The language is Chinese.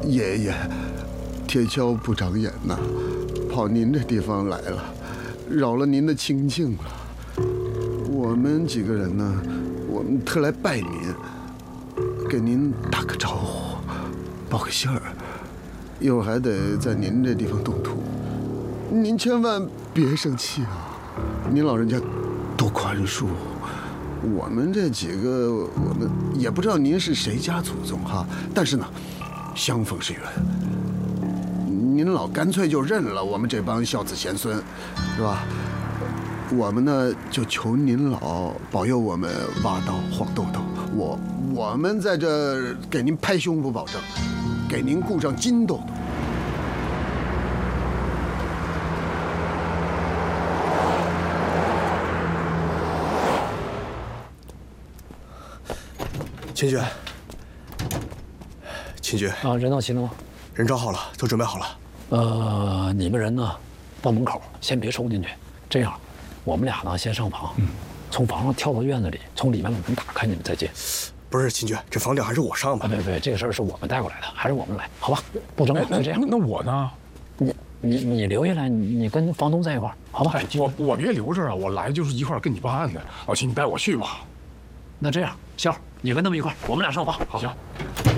爷爷，铁锹不长眼呐，跑您这地方来了，扰了您的清静了。我们几个人呢，我们特来拜您，给您打个招呼，报个信儿。一会儿还得在您这地方动土，您千万别生气啊！您老人家多宽恕。我们这几个，我们也不知道您是谁家祖宗哈，但是呢，相逢是缘。您老干脆就认了我们这帮孝子贤孙，是吧？我们呢就求您老保佑我们挖到黄豆豆，我们在这给您拍胸脯保证，给您顾上金豆豆。 秦军，秦军啊，人到齐了吗？ 人招好了，都准备好了。 你们人呢，到门口先别收进去，这样，我们俩呢先上房，从房上跳到院子里，从里面把门打开，你们再进。 不是秦军，这房顶还是我上吧？ 对，这个事儿是我们带过来的，还是我们来，好吧？不争了，就这样。 那我呢？ 你留下来，你跟房东在一块儿，好吧？ 我别留着啊，我来就是一块儿跟你办案的。老秦，你带我去吧。 那这样，潇，你跟他们一块儿，我们俩上房。 好，行。